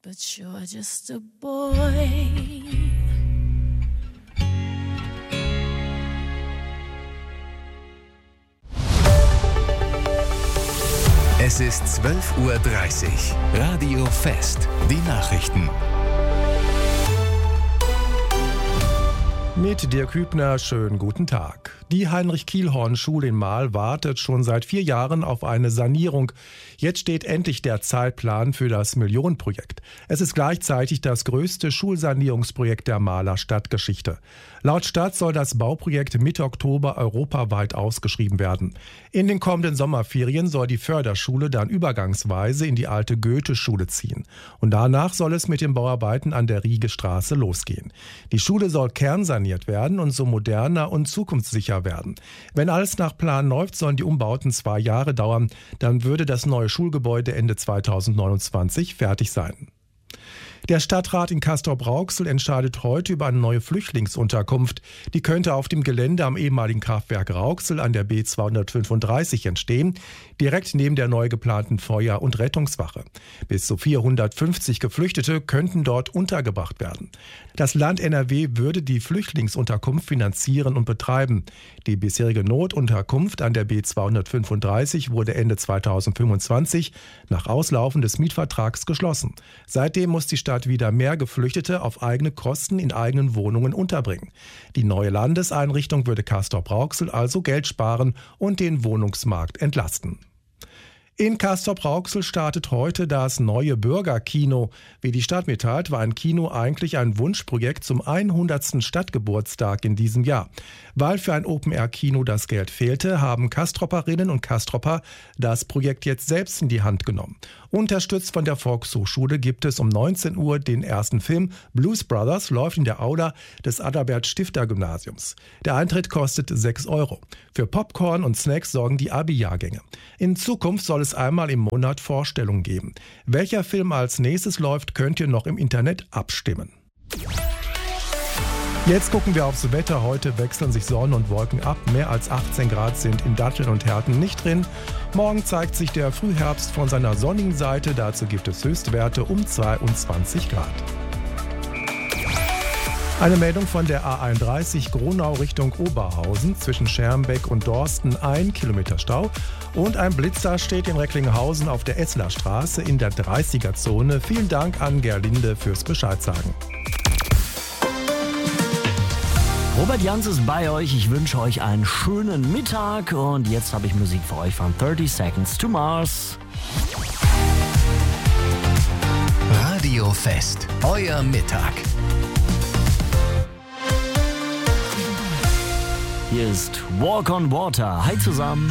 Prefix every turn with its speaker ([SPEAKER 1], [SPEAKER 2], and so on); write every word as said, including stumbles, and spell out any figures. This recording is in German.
[SPEAKER 1] but you're just a boy.
[SPEAKER 2] Es ist zwölf Uhr dreißig. Radio Fest. Die Nachrichten.
[SPEAKER 3] Mit Dirk Hübner, schönen guten Tag. Die Heinrich-Kielhorn-Schule in Marl wartet schon seit vier Jahren auf eine Sanierung. Jetzt steht endlich der Zeitplan für das Millionenprojekt. Es ist gleichzeitig das größte Schulsanierungsprojekt der Marler Stadtgeschichte. Laut Stadt soll das Bauprojekt Mitte Oktober europaweit ausgeschrieben werden. In den kommenden Sommerferien soll die Förderschule dann übergangsweise in die alte Goethe-Schule ziehen. Und danach soll es mit den Bauarbeiten an der Riegestraße losgehen. Die Schule soll kernsaniert werden und so moderner und zukunftssicher werden. Wenn alles nach Plan läuft, sollen die Umbauten zwei Jahre dauern. Dann würde das neue Schulgebäude Ende zweitausendneunundzwanzig fertig sein. Der Stadtrat in Castrop-Rauxel entscheidet heute über eine neue Flüchtlingsunterkunft. Die könnte auf dem Gelände am ehemaligen Kraftwerk Rauxel an der B zweihundertfünfunddreißig entstehen, direkt neben der neu geplanten Feuer- und Rettungswache. Bis zu vierhundertfünfzig Geflüchtete könnten dort untergebracht werden. Das Land N R W würde die Flüchtlingsunterkunft finanzieren und betreiben. Die bisherige Notunterkunft an der B zweihundertfünfunddreißig wurde Ende zweitausendfünfundzwanzig nach Auslaufen des Mietvertrags geschlossen. Seitdem muss die Stadt wieder mehr Geflüchtete auf eigene Kosten in eigenen Wohnungen unterbringen. Die neue Landeseinrichtung würde Castrop-Rauxel also Geld sparen und den Wohnungsmarkt entlasten. In Castrop-Rauxel startet heute das neue Bürgerkino. Wie die Stadt mitteilt, war ein Kino eigentlich ein Wunschprojekt zum hundertsten Stadtgeburtstag in diesem Jahr. Weil für ein Open-Air-Kino das Geld fehlte, haben Castropperinnen und Castropper das Projekt jetzt selbst in die Hand genommen. Unterstützt von der Volkshochschule gibt es um neunzehn Uhr den ersten Film. Blues Brothers läuft in der Aula des Adalbert-Stifter-Gymnasiums. Der Eintritt kostet sechs Euro. Für Popcorn und Snacks sorgen die Abi-Jahrgänge. In Zukunft soll es einmal im Monat Vorstellungen geben. Welcher Film als nächstes läuft, könnt ihr noch im Internet abstimmen. Jetzt gucken wir aufs Wetter. Heute wechseln sich Sonne und Wolken ab. Mehr als achtzehn Grad sind in Datteln und Herten nicht drin. Morgen zeigt sich der Frühherbst von seiner sonnigen Seite. Dazu gibt es Höchstwerte um zweiundzwanzig Grad. Eine Meldung von der A einunddreißig Gronau Richtung Oberhausen. Zwischen Schermbeck und Dorsten ein Kilometer Stau. Und ein Blitzer steht in Recklinghausen auf der Esslerstraße in der dreißiger-Zone. Vielen Dank an Gerlinde fürs Bescheidsagen.
[SPEAKER 4] Robert Jans ist bei euch. Ich wünsche euch einen schönen Mittag. Und jetzt habe ich Musik für euch von thirty Seconds to Mars.
[SPEAKER 2] Radio Fest. Euer Mittag.
[SPEAKER 4] Hier ist Walk on Water. Hi zusammen.